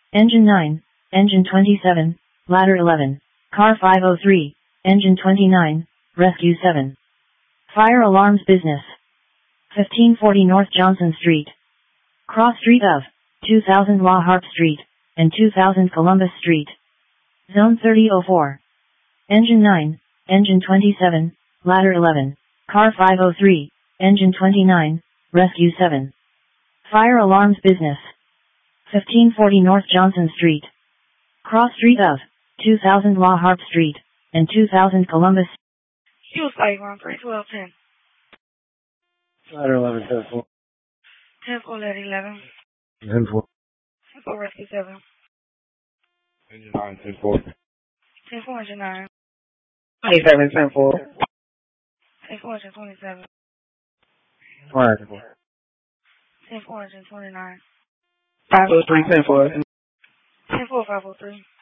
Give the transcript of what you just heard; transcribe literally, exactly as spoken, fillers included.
Engine nine, Engine twenty-seven, Ladder eleven, Car five oh three, Engine twenty-nine, Rescue seven. Fire alarms business. fifteen forty North Johnson Street. Cross Street of two thousand La Harpe Street, and two thousand Columbus Street. Zone thirty oh four. Engine nine, Engine twenty-seven, Ladder eleven, Car five oh three, Engine twenty-nine, Rescue seven. Fire alarms business. fifteen forty North Johnson Street. Cross Street of two thousand La Harpe Street, and two thousand Columbus. Use like one three twelve ten. Ladder eleven, ten four. ten four, ladder eleven. ten four. ten four, rescue seven. Engine nine, ten four. ten four, engine nine. twenty-seven, ten four. ten four, engine twenty-seven. Fire, ten four. ten four, engine twenty-nine. five oh three, ten four. ten four, five oh three.